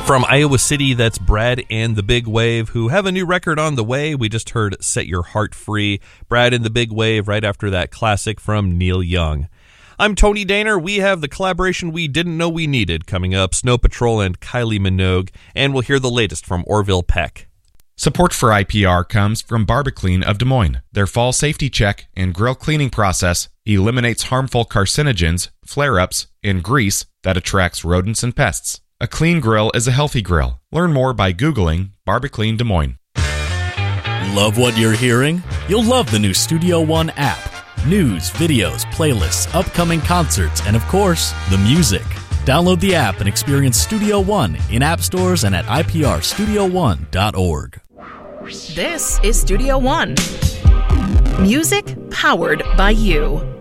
From Iowa City, that's Brad and the Big Wave, who have a new record on the way. We just heard Set Your Heart Free. Brad and the Big Wave right after that classic from Neil Young. I'm Tony Daner. We have the collaboration we didn't know we needed coming up, Snow Patrol and Kylie Minogue, and we'll hear the latest from Orville Peck. Support for IPR comes from Barbaclean of Des Moines. Their fall safety check and grill cleaning process eliminates harmful carcinogens, flare-ups, and grease that attracts rodents and pests. A clean grill is a healthy grill. Learn more by Googling Barbaclean Des Moines. Love what you're hearing? You'll love the new Studio One app. News, videos, playlists, upcoming concerts, and of course, the music. Download the app and experience Studio One in app stores and at iprstudio1.org. This is Studio One. Music powered by you.